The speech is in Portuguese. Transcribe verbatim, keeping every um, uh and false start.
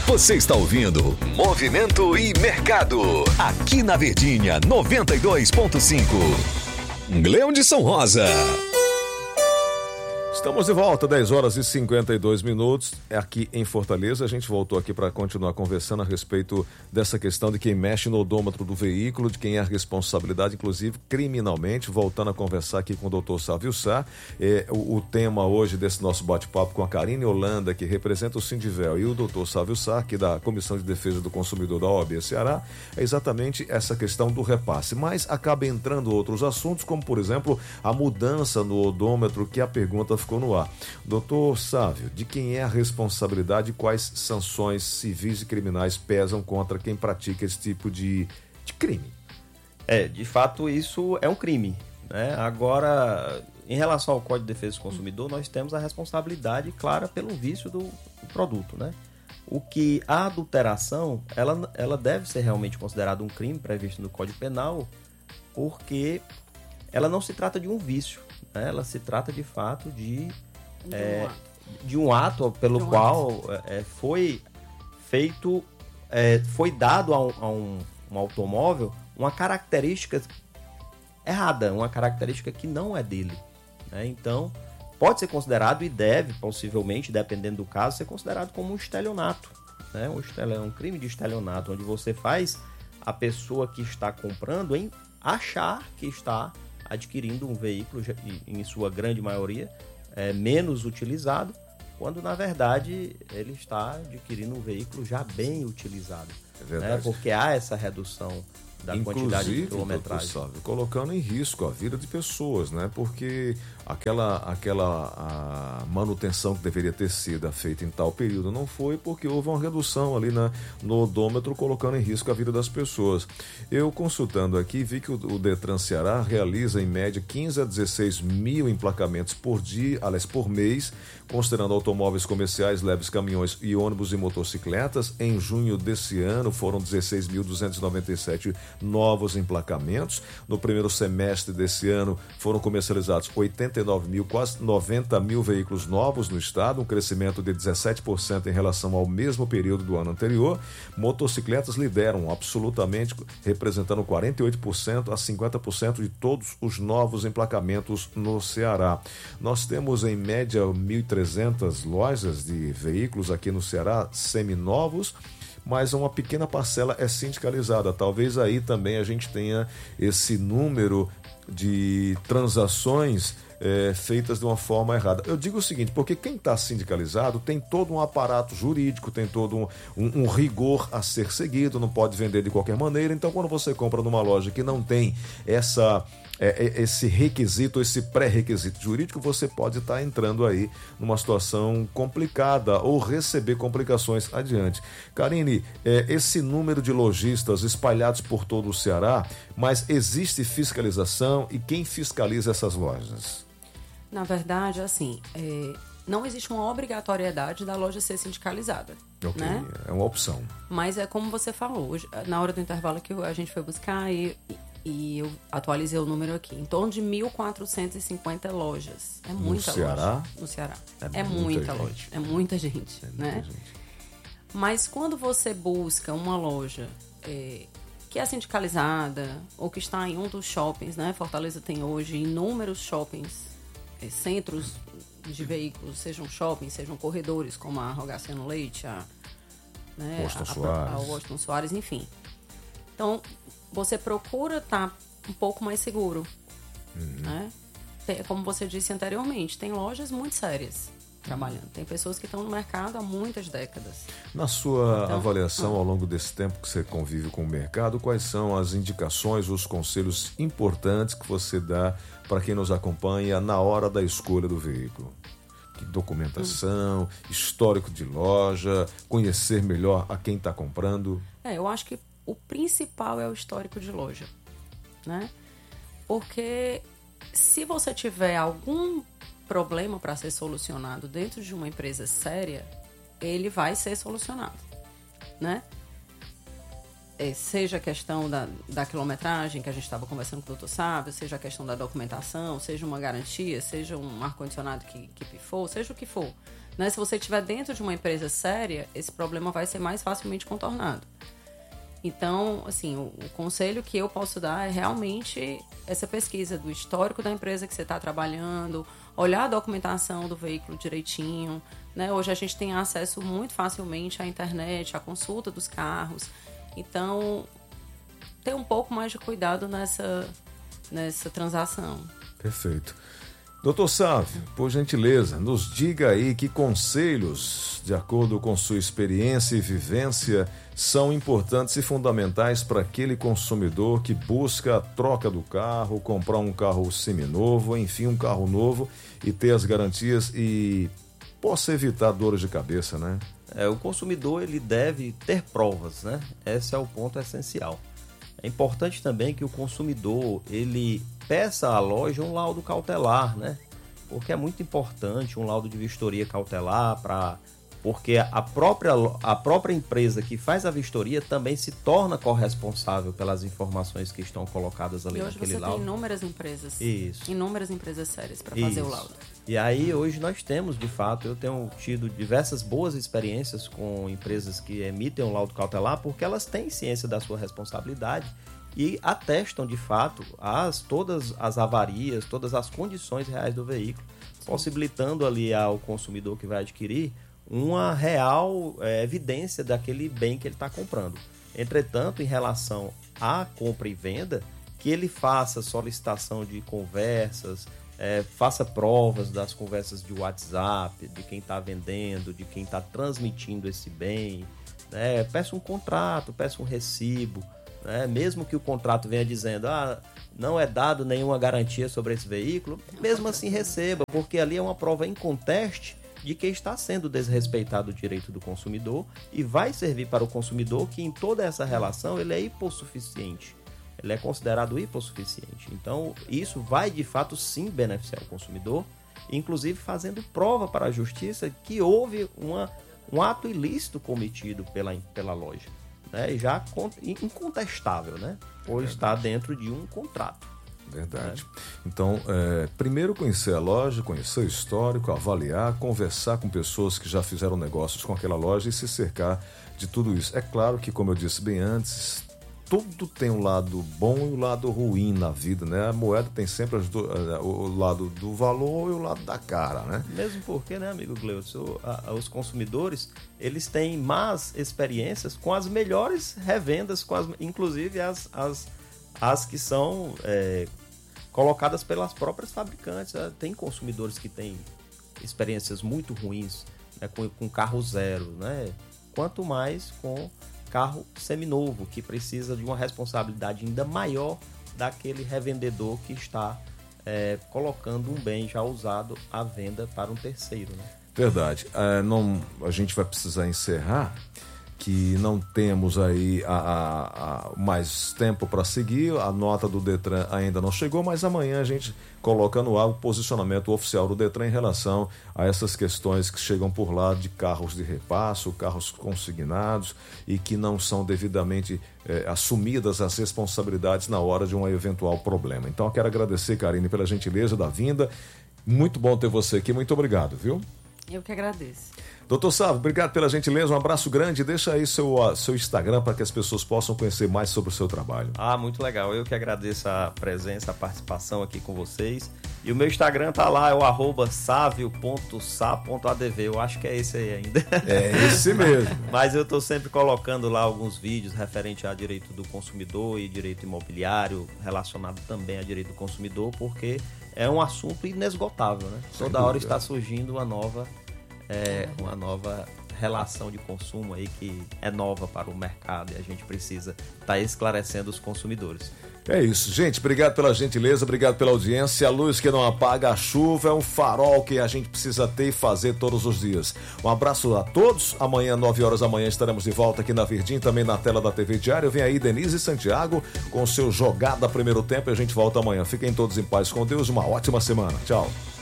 Você está ouvindo Movimento e Mercado, aqui na Verdinha noventa e dois ponto cinco. Gleudson Rosa. Estamos de volta, dez horas e cinquenta e dois minutos, aqui em Fortaleza. A gente voltou aqui para continuar conversando a respeito dessa questão de quem mexe no odômetro do veículo, de quem é a responsabilidade, inclusive criminalmente. Voltando a conversar aqui com o doutor Sávio Sá. É, o, o tema hoje desse nosso bate-papo com a Karine Holanda, que representa o Sindivel, e o doutor Sávio Sá, aqui da Comissão de Defesa do Consumidor da O A B Ceará, é exatamente essa questão do repasse. Mas acaba entrando outros assuntos, como por exemplo, a mudança no odômetro, que a pergunta ficou no ar. Doutor Sávio, de quem é a responsabilidade e quais sanções civis e criminais pesam contra quem pratica esse tipo de, de crime? É, de fato isso é um crime, né? Agora, em relação ao Código de Defesa do Consumidor, nós temos a responsabilidade clara pelo vício do, do produto, né? O que a adulteração, ela, ela deve ser realmente considerada um crime previsto no Código Penal, porque ela não se trata de um vício. Ela se trata de fato de, de, é, um, de um ato pelo um qual é, foi feito, é, foi dado a, um, a um, um automóvel uma característica errada, uma característica que não é dele, né? Então, pode ser considerado e deve, possivelmente, dependendo do caso, ser considerado como um estelionato, né? Um, estelio, um crime de estelionato, onde você faz a pessoa que está comprando em achar que está adquirindo um veículo, em sua grande maioria, é, menos utilizado, quando na verdade ele está adquirindo um veículo já bem utilizado. É verdade. Né? Porque há essa redução da Inclusive, quantidade de quilometragem. Sávio, colocando em risco a vida de pessoas, né? Porque aquela, aquela a manutenção que deveria ter sido feita em tal período não foi, porque houve uma redução ali na, no odômetro, colocando em risco a vida das pessoas. Eu, consultando aqui, vi que o, o Detran Ceará realiza em média quinze a dezesseis mil emplacamentos por dia, aliás, por mês, considerando automóveis comerciais, leves, caminhões e ônibus e motocicletas. Em junho desse ano foram dezesseis mil duzentos e noventa e sete novos emplacamentos. No primeiro semestre desse ano foram comercializados oitenta e nove mil, quase noventa mil veículos novos no estado, um crescimento de dezessete por cento em relação ao mesmo período do ano anterior. Motocicletas lideram absolutamente, representando quarenta e oito por cento a cinquenta por cento de todos os novos emplacamentos no Ceará. Nós temos em média mil e trezentas lojas de veículos aqui no Ceará seminovos, mas uma pequena parcela é sindicalizada. Talvez aí também a gente tenha esse número de transações é, feitas de uma forma errada. Eu digo o seguinte, porque quem está sindicalizado tem todo um aparato jurídico, tem todo um, um, um rigor a ser seguido, não pode vender de qualquer maneira. Então, quando você compra numa loja que não tem essa... É, esse requisito, esse pré-requisito jurídico, você pode estar entrando aí numa situação complicada ou receber complicações adiante. Karine, é, esse número de lojistas espalhados por todo o Ceará, mas existe fiscalização e quem fiscaliza essas lojas? Na verdade, assim, é, não existe uma obrigatoriedade da loja ser sindicalizada. Ok, né? É uma opção. Mas é como você falou, hoje, na hora do intervalo que a gente foi buscar e... E eu atualizei o número aqui. Em torno de mil quatrocentas e cinquenta lojas. É muita no Ceará? loja. No Ceará. É, é muita, muita loja. É muita gente. É muita né? gente. Mas quando você busca uma loja é, que é sindicalizada ou que está em um dos shoppings, né? Fortaleza tem hoje inúmeros shoppings, é, centros de veículos, sejam shoppings, sejam corredores, como a Rogaciano Leite, a, né? Washington a, Soares. a, a Washington Soares, enfim. Então, você procura estar um pouco mais seguro, uhum. né? Tem, como você disse anteriormente, tem lojas muito sérias trabalhando. Tem pessoas que estão no mercado há muitas décadas. Na sua então, avaliação, ah. ao longo desse tempo que você convive com o mercado, quais são as indicações, os conselhos importantes que você dá para quem nos acompanha na hora da escolha do veículo? Que documentação, hum. histórico de loja, conhecer melhor a quem está comprando? É, eu acho que o principal é o histórico de loja, né? Porque se você tiver algum problema para ser solucionado dentro de uma empresa séria, ele vai ser solucionado, né? É, seja a questão da, da quilometragem, que a gente estava conversando com o doutor Sábio, seja a questão da documentação, seja uma garantia, seja um ar-condicionado que, que pifou, seja o que for. Né? Se você estiver dentro de uma empresa séria, esse problema vai ser mais facilmente contornado. Então, assim, o, o conselho que eu posso dar é realmente essa pesquisa do histórico da empresa que você está trabalhando, olhar a documentação do veículo direitinho, né? Hoje a gente tem acesso muito facilmente à internet, à consulta dos carros. Então, ter um pouco mais de cuidado nessa, nessa transação. Perfeito. Doutor Sávio, por gentileza, nos diga aí que conselhos, de acordo com sua experiência e vivência, são importantes e fundamentais para aquele consumidor que busca a troca do carro, comprar um carro seminovo, enfim, um carro novo e ter as garantias e possa evitar dores de cabeça, né? É, o consumidor ele deve ter provas, né? Esse é o ponto essencial. É importante também que o consumidor ele peça à loja um laudo cautelar, né? Porque é muito importante um laudo de vistoria cautelar para porque a própria, a própria empresa que faz a vistoria também se torna corresponsável pelas informações que estão colocadas ali e hoje naquele você laudo. Tem inúmeras empresas. Isso. Inúmeras empresas sérias para fazer o laudo. E aí hoje nós temos, de fato, eu tenho tido diversas boas experiências com empresas que emitem um laudo cautelar porque elas têm ciência da sua responsabilidade e atestam, de fato, as, todas as avarias, todas as condições reais do veículo, Sim. possibilitando ali ao consumidor que vai adquirir uma real é, evidência daquele bem que ele está comprando. Entretanto, em relação à compra e venda, que ele faça solicitação de conversas, é, faça provas das conversas de WhatsApp, de quem está vendendo, de quem está transmitindo esse bem, né? Peça um contrato, peça um recibo, né? Mesmo que o contrato venha dizendo ah, não é dado nenhuma garantia sobre esse veículo, mesmo assim receba, porque ali é uma prova inconteste de que está sendo desrespeitado o direito do consumidor e vai servir para o consumidor que em toda essa relação ele é hipossuficiente. Ele é considerado hipossuficiente. Então, isso vai de fato sim beneficiar o consumidor, inclusive fazendo prova para a justiça que houve uma, um ato ilícito cometido pela, pela loja. Né? E já incontestável, né? Ou está dentro de um contrato. Verdade. É. Então, é, primeiro conhecer a loja, conhecer o histórico, avaliar, conversar com pessoas que já fizeram negócios com aquela loja e se cercar de tudo isso. É claro que, como eu disse bem antes, tudo tem um lado bom e um lado ruim na vida, né? A moeda tem sempre as do, o lado do valor e o lado da cara, né? Mesmo porque, né, amigo Gleudson, os consumidores, eles têm más experiências com as melhores revendas, com as, inclusive as... as as que são é, colocadas pelas próprias fabricantes. Tem consumidores que têm experiências muito ruins, né, com, com carro zero, né? Quanto mais com carro seminovo, que precisa de uma responsabilidade ainda maior daquele revendedor que está é, colocando um bem já usado à venda para um terceiro, né? Verdade. É, não, a gente vai precisar encerrar, que não temos aí a, a, a mais tempo para seguir, a nota do Detran ainda não chegou, mas amanhã a gente coloca no ar o posicionamento oficial do Detran em relação a essas questões que chegam por lá de carros de repasso, carros consignados e que não são devidamente é, assumidas as responsabilidades na hora de um eventual problema. Então eu quero agradecer, Karine, pela gentileza da vinda, muito bom ter você aqui, muito obrigado, viu? Eu que agradeço. Doutor Sávio, obrigado pela gentileza, um abraço grande. Deixa aí seu, seu Instagram para que as pessoas possam conhecer mais sobre o seu trabalho. Ah, muito legal. Eu que agradeço a presença, a participação aqui com vocês. E o meu Instagram tá lá, é o arroba savio ponto sa ponto a d v. Eu acho que é esse aí ainda. É esse mesmo. Mas eu tô sempre colocando lá alguns vídeos referente a direito do consumidor e direito imobiliário, relacionado também a direito do consumidor, porque é um assunto inesgotável, né? Sem Toda hora dúvida. está surgindo uma nova... É uma nova relação de consumo aí que é nova para o mercado e a gente precisa estar esclarecendo os consumidores. É isso, gente, obrigado pela gentileza, obrigado pela audiência. A luz que não apaga a chuva é um farol que a gente precisa ter e fazer todos os dias. Um abraço a todos, amanhã, nove horas da manhã, estaremos de volta aqui na Verdinha, também na tela da T V Diário. Vem aí Denise Santiago com o seu Jogada Primeiro Tempo e a gente volta amanhã. Fiquem todos em paz com Deus, uma ótima semana. Tchau.